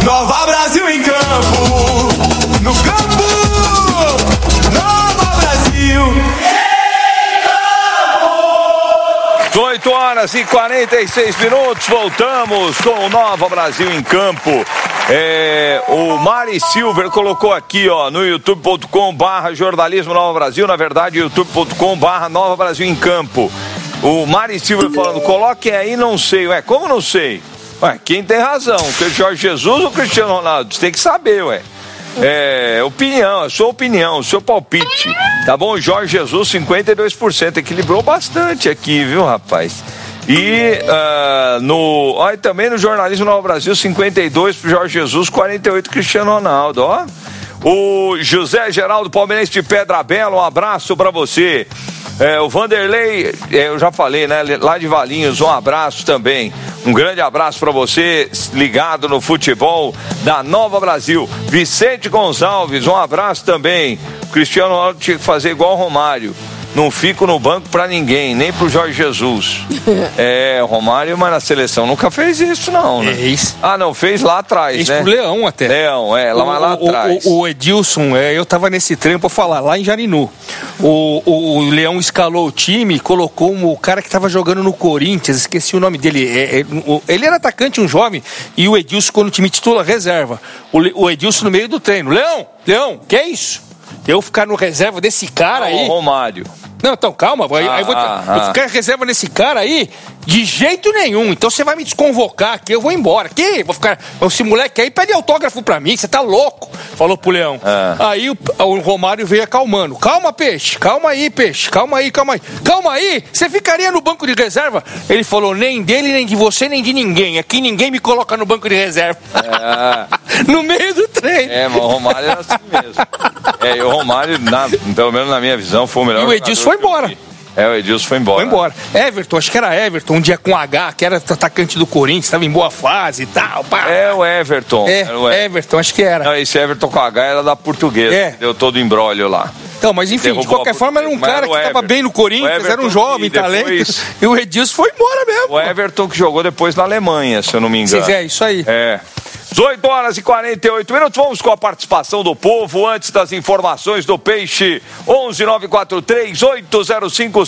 Nova Brasil em campo. No campo. Nova Brasil. 8 horas e 46 minutos, voltamos com o Nova Brasil em campo. O Mari Silver colocou aqui, ó, no youtube.com/jornalismo Nova Brasil, na verdade youtube.com/Nova Brasil em campo. O Mari Silver falando, coloquem aí, não sei. Ué, como não sei? Ué, quem tem razão? O Jorge Jesus ou o Cristiano Ronaldo? Você tem que saber, ué. Opinião, a sua opinião, o seu palpite. Tá bom? Jorge Jesus, 52%. Equilibrou bastante aqui, viu, rapaz? E também no jornalismo Nova Brasil, 52% pro Jorge Jesus, 48% Cristiano Ronaldo, ó. O José Geraldo Palmeirense de Pedra Bela, um abraço pra você. O Vanderlei, eu já falei, né? Lá de Valinhos, um abraço também. Um grande abraço para você, ligado no futebol da Nova Brasil. Vicente Gonçalves, um abraço também. O Cristiano Ronaldo tinha que fazer igual o Romário. Não fico no banco pra ninguém, nem pro Jorge Jesus. O Romário, mas na seleção nunca fez isso, não, né? Não, fez lá atrás, né? Pro Leão até. Leão, lá atrás. O Edilson, eu tava nesse treino pra falar, lá em Jarinu. O Leão escalou o time, colocou o cara que tava jogando no Corinthians, esqueci o nome dele. Ele era atacante, um jovem, e o Edilson, quando o time titula, reserva. O Edilson no meio do treino. Leão, que é isso? Eu ficar no reserva desse cara aí... O Romário. Não, então, calma. Aí vou ficar reserva nesse cara aí de jeito nenhum. Então você vai me desconvocar aqui, eu vou embora. Vou ficar... Esse moleque aí pede autógrafo pra mim, você tá louco. Falou pro Leão. Aí o Romário veio acalmando. Calma, peixe. Calma aí, peixe. Calma aí. Calma aí. Você ficaria no banco de reserva? Ele falou, nem dele, nem de você, nem de ninguém. Aqui ninguém me coloca no banco de reserva. No meio do treino. Mas o Romário era assim mesmo. E o Romário, pelo menos na minha visão, foi o melhor. E o Edilson foi embora. O Edilson foi embora. Everton, acho que era Everton, um dia com H, que era atacante do Corinthians, estava em boa fase e tal. Pá. O Everton. Everton, acho que era. Não, esse Everton com H era da Portuguesa, deu todo o embrólio lá. Então, mas enfim, de qualquer forma, era um cara que estava bem no Corinthians, era um jovem talento. E o Edilson foi embora mesmo. O Everton que jogou depois na Alemanha, se eu não me engano. Isso aí. 18 horas e 48 minutos, vamos com a participação do povo antes das informações do Peixe. 11 943 805